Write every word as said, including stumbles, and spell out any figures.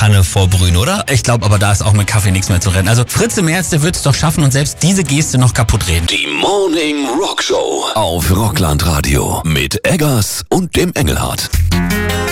Kanne vorbrühen, oder? Ich glaube aber, da ist auch mit Kaffee nichts mehr zu retten. Also Fritz im März, der wird es doch schaffen und selbst diese Geste noch kaputt reden. Die Morning Rock Show auf Rockland Radio mit Eggers und dem Engelhardt.